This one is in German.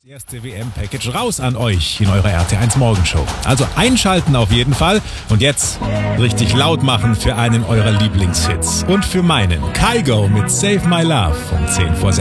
Erste WM-Package raus an euch in eurer RT1 Morgenshow. Also einschalten auf jeden Fall und jetzt richtig laut machen für einen eurer Lieblingshits und für meinen Kygo mit Save My Love um 10 vor 6.